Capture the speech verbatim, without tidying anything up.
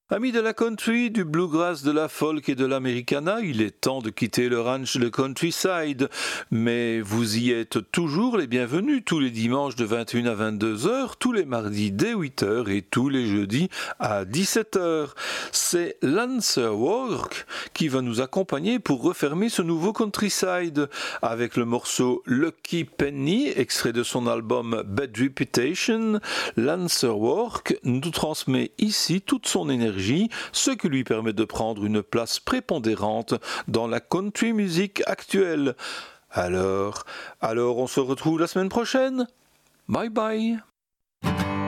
Amis de la country, du bluegrass, de la folk et de l'americana, il est temps de quitter le ranch de Countryside. Mais vous y êtes toujours les bienvenus tous les dimanches de vingt et une à vingt-deux heures, tous les mardis dès huit heures et tous les jeudis à dix-sept heures. C'est Lancer Work qui va nous accompagner pour refermer ce nouveau Countryside avec le morceau Lucky Penny, extrait de son album Bad Reputation. Lancer Work nous transmet ici toute son énergie, ce qui lui permet de prendre une place prépondérante dans la country music actuelle. Alors, alors on se retrouve la semaine prochaine. Bye bye.